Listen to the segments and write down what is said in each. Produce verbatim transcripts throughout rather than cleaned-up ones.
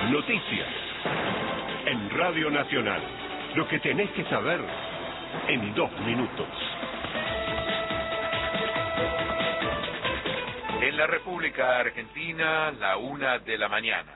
Noticias. En Radio Nacional. Lo que tenés que saber en dos minutos. En la República Argentina, la una de la mañana.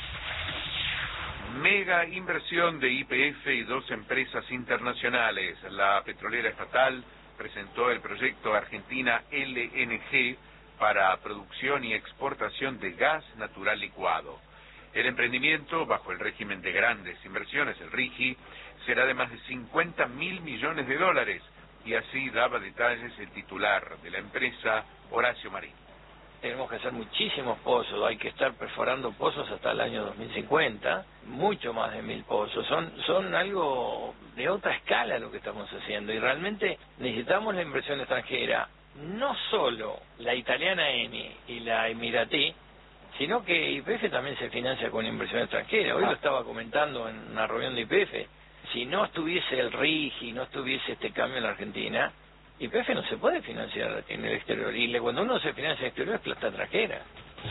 Mega inversión de Y P F y dos empresas internacionales. La petrolera estatal presentó el proyecto Argentina L N G para producción y exportación de gas natural licuado. El emprendimiento, bajo el régimen de grandes inversiones, el RIGI, será de más de cincuenta mil millones de dólares, y así daba detalles el titular de la empresa, Horacio Marín. Tenemos que hacer muchísimos pozos, hay que estar perforando pozos hasta el año dos mil cincuenta, mucho más de mil pozos, son, son algo de otra escala lo que estamos haciendo, y realmente necesitamos la inversión extranjera, no solo la italiana Eni y la emiratí, sino que Y P F también se financia con inversión extranjera. Hoy lo estaba comentando en una reunión de Y P F, si no estuviese el RIGI, no estuviese este cambio en la Argentina, Y P F no se puede financiar en el exterior, y cuando uno se financia en el exterior es plata extranjera.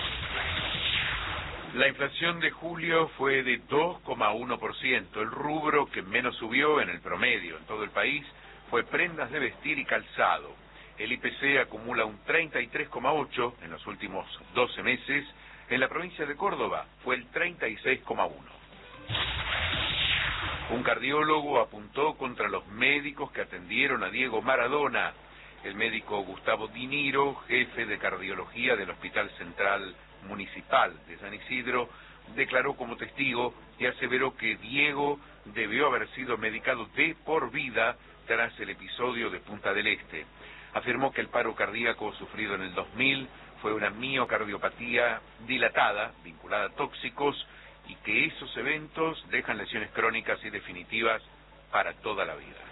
La inflación de julio fue de dos coma uno por ciento, el rubro que menos subió en el promedio en todo el país fue prendas de vestir y calzado. El I P C acumula un treinta y tres coma ocho por ciento en los últimos doce meses, en la provincia de Córdoba fue el treinta y seis coma uno por ciento. Un cardiólogo apuntó contra los médicos que atendieron a Diego Maradona. El médico Gustavo Di Niro, jefe de cardiología del Hospital Central Municipal de San Isidro, declaró como testigo y aseveró que Diego debió haber sido medicado de por vida tras el episodio de Punta del Este. Afirmó que el paro cardíaco sufrido en el dos mil fue una miocardiopatía dilatada, vinculada a tóxicos, y que esos eventos dejan lesiones crónicas y definitivas para toda la vida.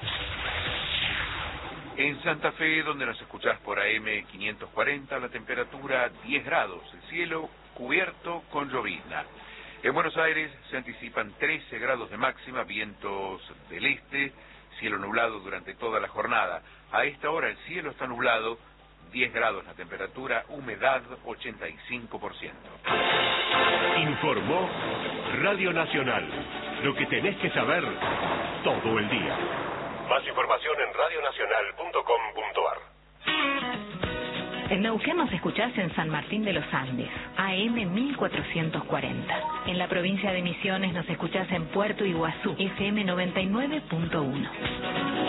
En Santa Fe, donde nos escuchás por A M quinientos cuarenta, la temperatura diez grados, el cielo cubierto con llovizna. En Buenos Aires se anticipan trece grados de máxima, vientos del este, cielo nublado durante toda la jornada. A esta hora el cielo está nublado, diez grados la temperatura, humedad ochenta y cinco por ciento. Informó Radio Nacional. Lo que tenés que saber todo el día. Más información en radio nacional punto com punto a r. En Neuquén nos escuchás en San Martín de los Andes, A M mil cuatrocientos cuarenta. En la provincia de Misiones nos escuchás en Puerto Iguazú, F M noventa y nueve punto uno.